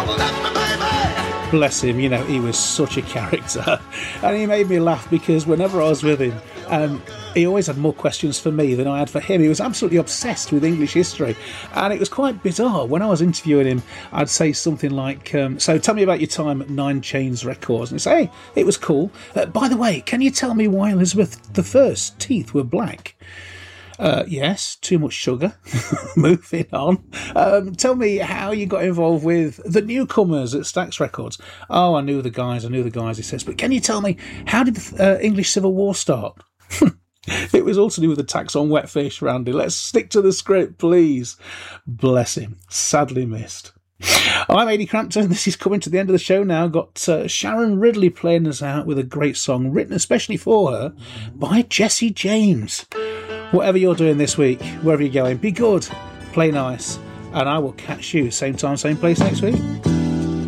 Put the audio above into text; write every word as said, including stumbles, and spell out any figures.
Bless him, you know, he was such a character. And he made me laugh because whenever I was with him, um, he always had more questions for me than I had for him. He was absolutely obsessed with English history. And it was quite bizarre. When I was interviewing him, I'd say something like, um, so tell me about your time at Nine Chains Records. And he'd say, hey, it was cool. Uh, by the way, can you tell me why Elizabeth the First's teeth were black? Uh, yes, too much sugar. Moving on. Um, tell me how you got involved with the newcomers at Stax Records. Oh, I knew the guys, I knew the guys, he says. But can you tell me, how did the uh, English Civil War start? It was all to do with the tax on wet fish, Randy. Let's stick to the script, please. Bless him. Sadly missed. I'm Ady Crampton. This is coming to the end of the show now. Got uh, Sharon Ridley playing us out with a great song written especially for her by Jesse James. Whatever you're doing this week, wherever you're going, be good, play nice, and I will catch you same time, same place next week.